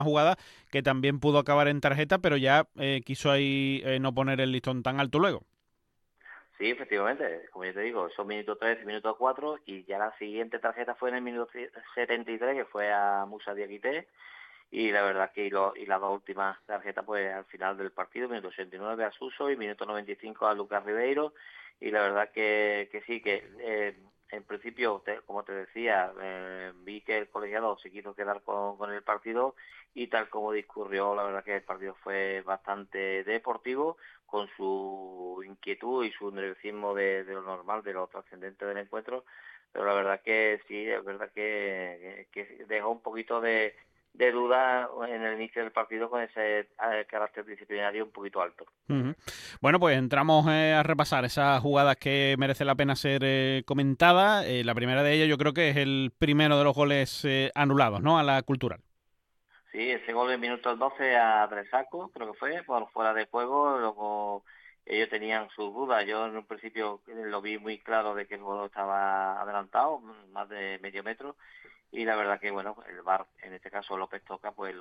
jugada que también pudo acabar en tarjeta, pero ya quiso ahí no poner el listón tan alto luego. Sí, efectivamente, como yo te digo, son minuto 3 y minuto 4 y ya la siguiente tarjeta fue en el minuto 73, que fue a Musa Diakité, y la verdad que y las dos últimas tarjetas pues al final del partido, minuto 89 a Suso y minuto 95 a Lucas Ribeiro, y la verdad que sí, que en principio, como te decía, vi que el colegiado se quiso quedar con el partido, y tal como discurrió, la verdad que el partido fue bastante deportivo, con su inquietud y su nerviosismo de lo normal, de lo trascendente del encuentro, pero la verdad que sí, es verdad que dejó un poquito de duda en el inicio del partido, con ese carácter disciplinario un poquito alto. Ujú. Bueno, pues entramos a repasar esas jugadas que merece la pena ser comentadas. La primera de ellas yo creo que es el primero de los goles anulados, ¿no? A la Cultural. Sí, ese gol en minuto 12 a Bresaco, creo que fue, por fuera de juego. Luego ellos tenían sus dudas. Yo en un principio lo vi muy claro de que el jugador estaba adelantado, más de medio metro, y la verdad que, bueno, el VAR, en este caso López Toca, pues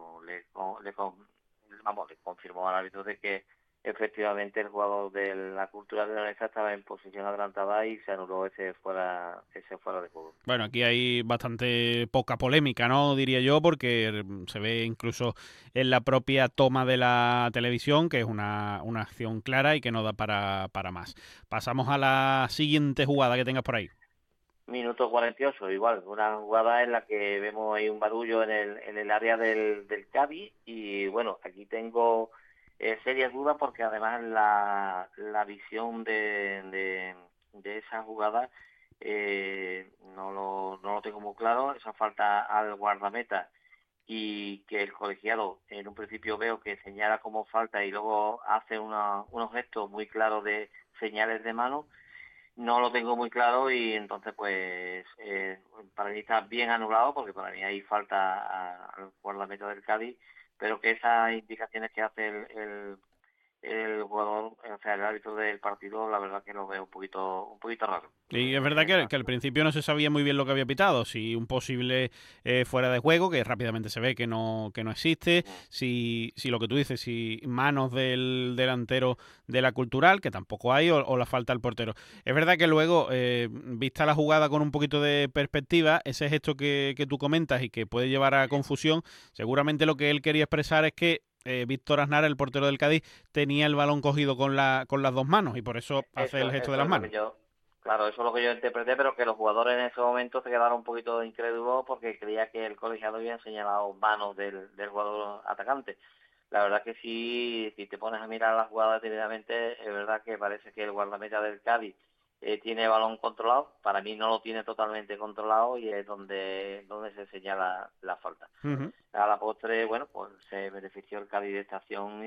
le confirmó al árbitro de que efectivamente el jugador de la Cultura de Leonesa estaba en posición adelantada y se anuló ese fuera de juego. Bueno, aquí hay bastante poca polémica, ¿no? Diría yo, porque se ve incluso en la propia toma de la televisión que es una acción clara y que no da para más. Pasamos a la siguiente jugada que tengas por ahí. Minuto 48, igual, una jugada en la que vemos ahí un barullo en el área del Cádiz, y bueno, aquí tengo serias dudas, porque además la visión de esa jugada no lo tengo muy claro. Esa falta al guardameta, y que el colegiado en un principio veo que señala como falta y luego hace unos gestos muy claros de señales de mano. No lo tengo muy claro, y entonces pues para mí está bien anulado, porque para mí hay falta al guardameta del Cádiz, pero que esas indicaciones que hace el jugador, o sea, el árbitro del partido, la verdad que lo veo un poquito raro. Y es verdad que al principio no se sabía muy bien lo que había pitado, si un posible fuera de juego, que rápidamente se ve que no existe, si lo que tú dices, si manos del delantero de la Cultural, que tampoco hay, o la falta al portero. Es verdad que luego, vista la jugada con un poquito de perspectiva, ese gesto que tú comentas y que puede llevar a confusión, seguramente lo que él quería expresar es que Víctor Aznar, el portero del Cádiz, tenía el balón cogido con las dos manos y por eso hace el gesto de Eso las es lo que manos. yo, claro, eso es lo que yo interpreté, pero que los jugadores en ese momento se quedaron un poquito incrédulos, porque creía que el colegiado había señalado manos del jugador atacante. La verdad que sí, si te pones a mirar la jugada detenidamente, es verdad que parece que el guardameta del Cádiz tiene el balón controlado. Para mí no lo tiene totalmente controlado, y es donde se señala la falta. Ujú. A la postre, bueno, pues se benefició el Cádiz de esta acción,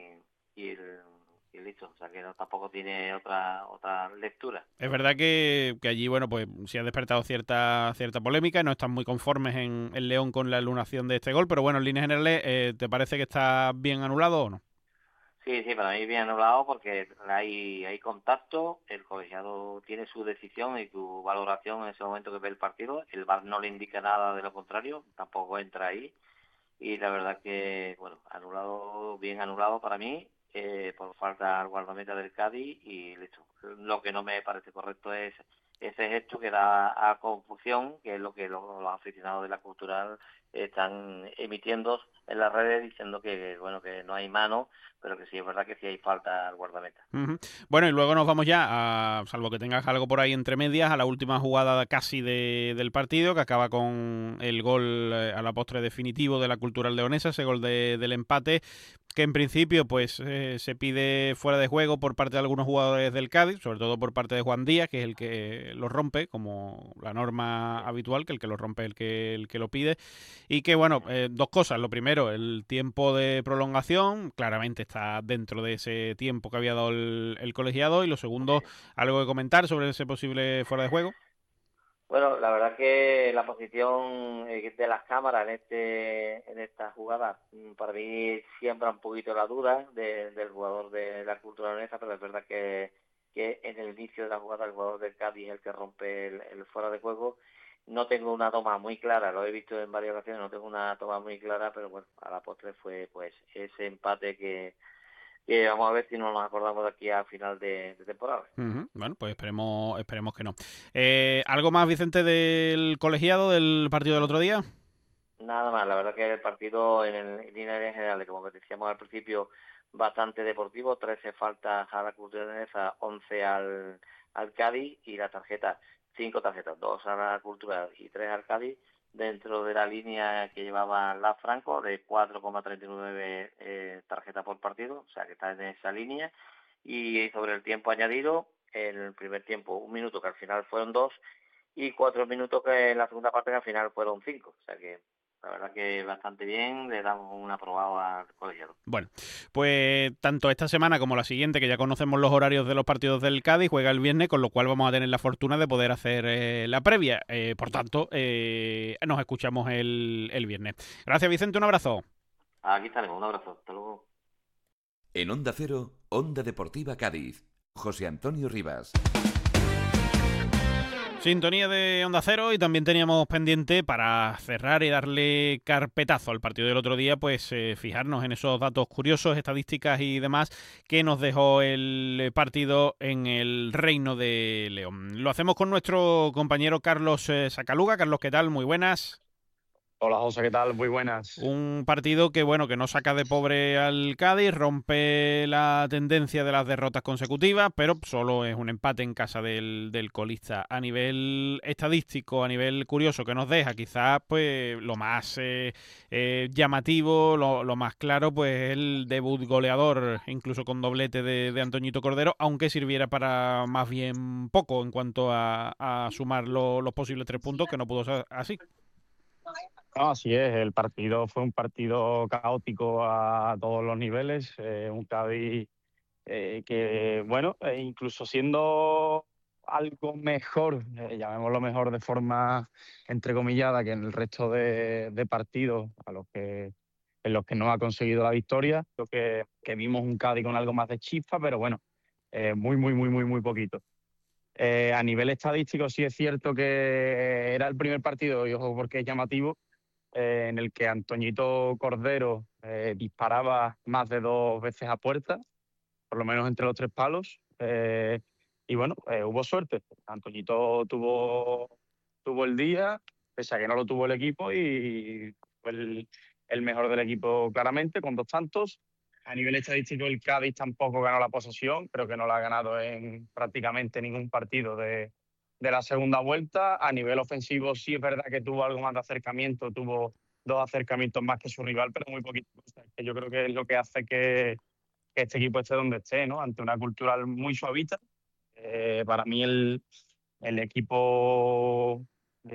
y listo. O sea que tampoco tiene otra lectura. Es verdad que allí, bueno, pues sí ha despertado cierta polémica, no están muy conformes en León con la alunación de este gol, pero bueno, en líneas generales, ¿te parece que está bien anulado o no? Sí, sí, para mí bien anulado, porque hay contacto, el colegiado tiene su decisión y su valoración en ese momento que ve el partido. El VAR no le indica nada de lo contrario, tampoco entra ahí. Y la verdad que, bueno, anulado, bien anulado para mí, por falta al guardameta del Cádiz, y listo. Lo que no me parece correcto es ese gesto que da a confusión, que es lo que los aficionados de la Cultural están emitiendo en las redes, diciendo que, bueno, que no hay mano, pero que sí es verdad que sí hay falta al guardameta. Ujú. Bueno, y luego nos vamos ya, salvo que tengas algo por ahí entre medias, a la última jugada casi del partido, que acaba con el gol a la postre definitivo de la Cultural Leonesa, ese gol del empate, que en principio pues se pide fuera de juego por parte de algunos jugadores del Cádiz, sobre todo por parte de Juan Díaz, que es el que lo rompe, como la norma habitual, que el que lo rompe es el que lo pide. Y que bueno, dos cosas. Lo primero, el tiempo de prolongación, claramente está dentro de ese tiempo que había dado el colegiado. Y lo segundo, algo que comentar sobre ese posible fuera de juego. Bueno, la verdad que la posición de las cámaras en esta jugada, para mí siembra un poquito la duda del jugador de la Cultura Leonesa, pero es verdad que en el inicio de la jugada el jugador del Cádiz es el que rompe el fuera de juego, no tengo una toma muy clara, lo he visto en varias ocasiones, no tengo una toma muy clara, pero bueno, a la postre fue pues ese empate que vamos a ver si no nos acordamos de aquí a final de temporada. Bueno, pues esperemos que no. ¿Algo más, Vicente, del colegiado del partido del otro día? Nada más, la verdad que el partido en líneas generales, como decíamos al principio, bastante deportivo, 13 faltas a la Cultural de Neza, 11 al Cádiz y la tarjeta, 5 tarjetas, 2 a la Cultural y 3 al Cádiz, dentro de la línea que llevaba la Franco de 4,39 tarjetas por partido, o sea que está en esa línea, y sobre el tiempo añadido, en el primer tiempo 1 minuto, que al final fueron 2, y 4 minutos que en la segunda parte que al final fueron 5, o sea que la verdad que bastante bien, le damos un aprobado al colegiado. Bueno, pues tanto esta semana como la siguiente, que ya conocemos los horarios de los partidos del Cádiz, juega el viernes, con lo cual vamos a tener la fortuna de poder hacer la previa. Por tanto, nos escuchamos el viernes. Gracias, Vicente, un abrazo. Aquí estaremos, un abrazo, hasta luego. En Onda Cero, Onda Deportiva Cádiz. José Antonio Rivas. Sintonía de Onda Cero, y también teníamos pendiente, para cerrar y darle carpetazo al partido del otro día, pues fijarnos en esos datos curiosos, estadísticas y demás que nos dejó el partido en el Reino de León. Lo hacemos con nuestro compañero Carlos Sacaluga. Carlos, ¿qué tal? Muy buenas. Hola José, ¿qué tal? Muy buenas. Un partido que, bueno, que no saca de pobre al Cádiz, rompe la tendencia de las derrotas consecutivas, pero solo es un empate en casa del colista. A nivel estadístico, a nivel curioso que nos deja, quizás pues lo más llamativo, lo más claro, pues el debut goleador, incluso con doblete de Antoñito Cordero, aunque sirviera para más bien poco en cuanto a sumar los posibles 3 puntos, que no pudo ser así. No, así es, el partido fue un partido caótico a todos los niveles, un Cádiz que, bueno, incluso siendo algo mejor, llamémoslo mejor de forma entrecomillada, que en el resto de partidos en los que no ha conseguido la victoria, creo que vimos un Cádiz con algo más de chispa, pero bueno, muy poquito. A nivel estadístico sí es cierto que era el primer partido, y ojo porque es llamativo, en el que Antoñito Cordero disparaba más de 2 veces a puerta, por lo menos entre los 3 palos. Y bueno, hubo suerte. Antoñito tuvo el día, pese a que no lo tuvo el equipo, y fue el mejor del equipo claramente, con 2 tantos. A nivel estadístico, el Cádiz tampoco ganó la posesión, creo que no la ha ganado en prácticamente ningún partido de la segunda vuelta. A nivel ofensivo sí es verdad que tuvo algo más de acercamiento, tuvo 2 acercamientos más que su rival, pero muy poquito. Que yo creo que es lo que hace que este equipo esté donde esté, ¿no? Ante una cultural muy suavita. Para mí el equipo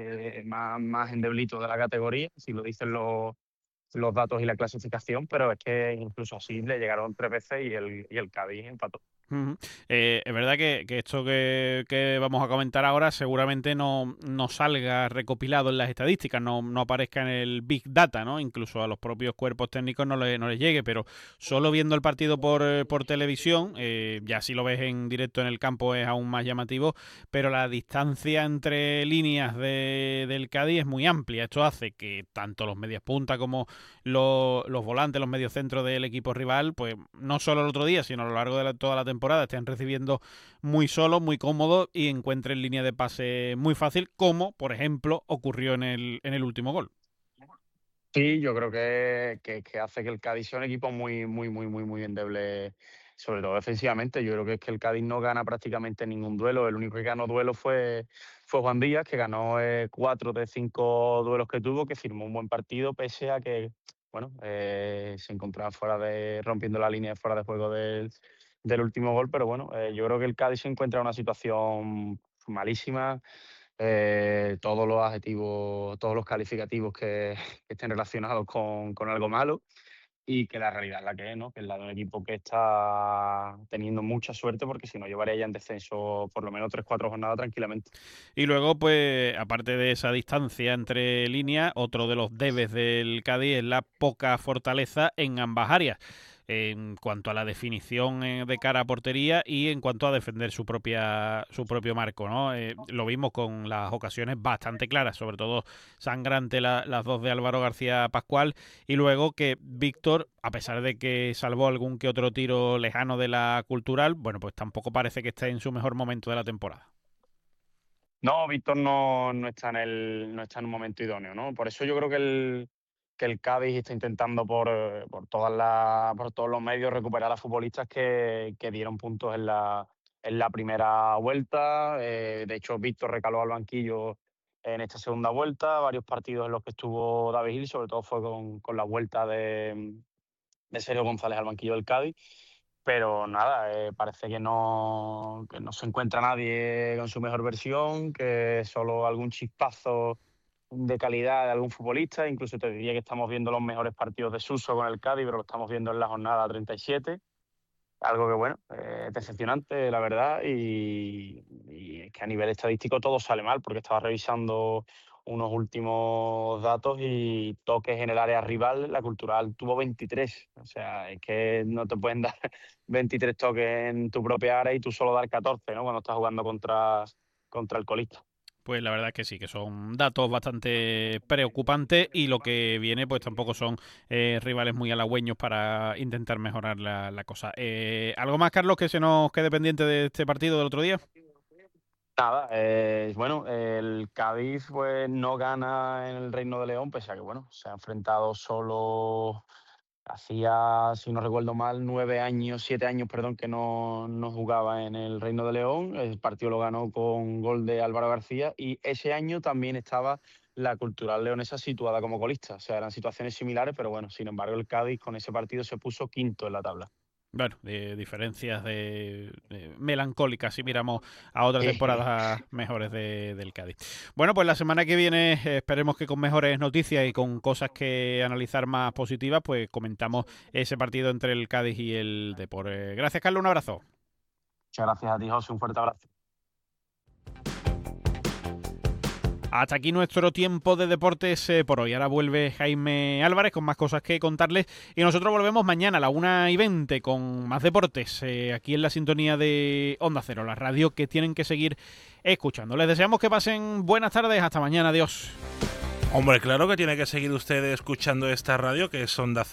más endeblito de la categoría, si lo dicen los datos y la clasificación, pero es que incluso así le llegaron 3 veces y el Cádiz empató. Uh-huh. Es verdad que esto que vamos a comentar ahora seguramente no salga recopilado en las estadísticas, no aparezca en el Big Data, ¿no? Incluso a los propios cuerpos técnicos no les llegue, pero solo viendo el partido por televisión, ya si lo ves en directo en el campo es aún más llamativo, pero la distancia entre líneas del Cádiz es muy amplia. Esto hace que tanto los medias punta como los volantes, los mediocentros del equipo rival, pues no solo el otro día, sino a lo largo de toda la temporada, estén recibiendo muy solos, muy cómodos, y encuentren línea de pase muy fácil, como por ejemplo ocurrió en el último gol. Sí, yo creo que hace que el Cádiz sea un equipo muy endeble, sobre todo defensivamente. Yo creo que es que el Cádiz no gana prácticamente ningún duelo. El único que ganó duelo fue Juan Díaz, que ganó 4 de 5 duelos que tuvo, que firmó un buen partido, pese a que, bueno, se encontraba rompiendo la línea de fuera de juego del último gol. Pero bueno, yo creo que el Cádiz se encuentra en una situación malísima. Todos los adjetivos, todos los calificativos que estén relacionados con algo malo, y que la realidad es la que es, ¿no? Que es la de un equipo que está teniendo mucha suerte, porque si no llevaría ya en descenso por lo menos 3 o 4 jornadas tranquilamente. Y luego, pues, aparte de esa distancia entre líneas, otro de los debes del Cádiz es la poca fortaleza en ambas áreas. en cuanto a la definición de cara a portería y en cuanto a defender su propio marco, ¿no? Lo vimos con las ocasiones bastante claras, sobre todo sangrante las dos de Álvaro García Pascual, y luego que Víctor, a pesar de que salvó algún que otro tiro lejano de la Cultural, bueno, pues tampoco parece que esté en su mejor momento de la temporada. No, Víctor no está no está en un momento idóneo, ¿no? Por eso yo creo que el Cádiz está intentando por todos los medios recuperar a futbolistas que dieron puntos en la primera vuelta. De hecho, Víctor recaló al banquillo en esta segunda vuelta, varios partidos en los que estuvo David Gil, sobre todo fue con la vuelta de Sergio González al banquillo del Cádiz. Pero nada, parece que no se encuentra nadie con su mejor versión, que solo algún chispazo de calidad de algún futbolista. Incluso te diría que estamos viendo los mejores partidos de Suso con el Cádiz, pero lo estamos viendo en la jornada 37. Algo que, bueno, es decepcionante, la verdad, y es que a nivel estadístico todo sale mal, porque estaba revisando unos últimos datos y toques en el área rival, la Cultural tuvo 23. O sea, es que no te pueden dar 23 toques en tu propia área y tú solo dar 14, ¿no? Cuando estás jugando contra el colista. Pues la verdad es que sí, que son datos bastante preocupantes y lo que viene pues tampoco son rivales muy halagüeños para intentar mejorar la cosa. ¿Algo más, Carlos, que se nos quede pendiente de este partido del otro día? Nada, bueno, el Cádiz pues no gana en el Reino de León, pese a que, bueno, se ha enfrentado solo hacía, si no recuerdo mal, 7 años, perdón, que no jugaba en el Reino de León. El partido lo ganó con gol de Álvaro García y ese año también estaba la Cultural Leonesa situada como colista. O sea, eran situaciones similares, pero bueno, sin embargo el Cádiz con ese partido se puso quinto en la tabla. Bueno, de diferencias de melancólicas si miramos a otras temporadas mejores del Cádiz. Bueno, pues la semana que viene esperemos que con mejores noticias y con cosas que analizar más positivas, pues comentamos ese partido entre el Cádiz y el Depor. Gracias, Carlos, un abrazo. Muchas gracias a ti, José, un fuerte abrazo. Hasta aquí nuestro tiempo de deportes por hoy. Ahora vuelve Jaime Álvarez con más cosas que contarles y nosotros volvemos mañana a la 1:20 con más deportes aquí en la sintonía de Onda Cero, la radio que tienen que seguir escuchando. Les deseamos que pasen buenas tardes. Hasta mañana. Adiós. Hombre, claro que tiene que seguir usted escuchando esta radio que es Onda Cero.